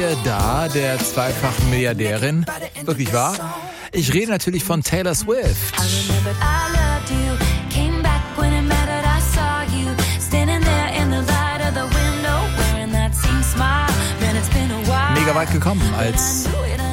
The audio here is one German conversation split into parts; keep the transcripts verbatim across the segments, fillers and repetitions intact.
Da, der zweifachen Milliardärin. Wirklich wahr? Ich rede natürlich von Taylor Swift. Mega weit gekommen als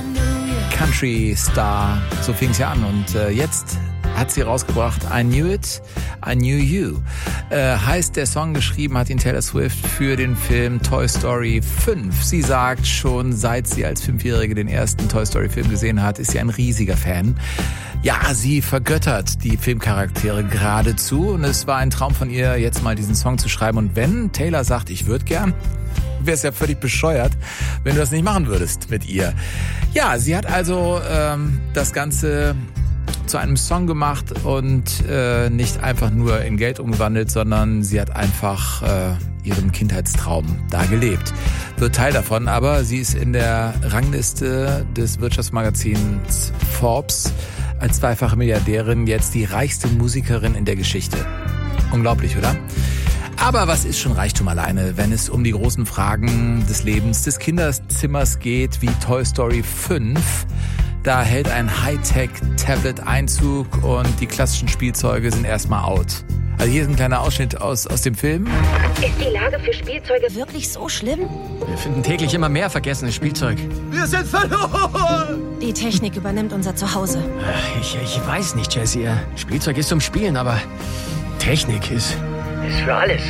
Country-Star. So fing es ja an. Und äh, jetzt hat sie rausgebracht I Knew It, I Knew You. Äh, heißt der Song, geschrieben hat ihn Taylor Swift für den Film Toy Story fünf. Sie sagt, schon seit sie als Fünfjährige den ersten Toy Story Film gesehen hat, ist sie ein riesiger Fan. Ja, sie vergöttert die Filmcharaktere geradezu und es war ein Traum von ihr, jetzt mal diesen Song zu schreiben. Und wenn Taylor sagt, ich würde gern, wäre es ja völlig bescheuert, wenn du das nicht machen würdest mit ihr. Ja, sie hat also ähm, das Ganze zu einem Song gemacht und äh, nicht einfach nur in Geld umgewandelt, sondern sie hat einfach äh, ihren Kindheitstraum da gelebt. Wird Teil davon, aber sie ist in der Rangliste des Wirtschaftsmagazins Forbes als zweifache Milliardärin jetzt die reichste Musikerin in der Geschichte. Unglaublich, oder? Aber was ist schon Reichtum alleine, wenn es um die großen Fragen des Lebens, des Kinderzimmers geht, wie Toy Story fünf? Da hält ein Hightech-Tablet Einzug und die klassischen Spielzeuge sind erstmal out. Also hier ist ein kleiner Ausschnitt aus, aus dem Film. Ist die Lage für Spielzeuge wirklich so schlimm? Wir finden täglich immer mehr vergessenes Spielzeug. Wir sind verloren! Die Technik übernimmt unser Zuhause. Ich, ich weiß nicht, Jessie. Spielzeug ist zum Spielen, aber Technik ist... ist für alles.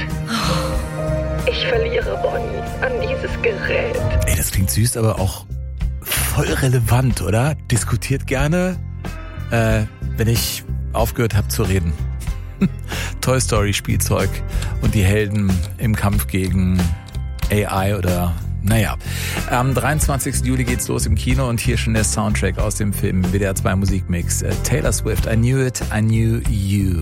Ich verliere Bonnie an dieses Gerät. Ey, das klingt süß, aber auch voll relevant, oder? Diskutiert gerne, äh, wenn ich aufgehört habe zu reden. Toy Story Spielzeug und die Helden im Kampf gegen A I oder, naja. Am dreiundzwanzigsten Juli geht's los im Kino und hier schon der Soundtrack aus dem Film W D R zwei Musikmix. Taylor Swift, I Knew It, I Knew You.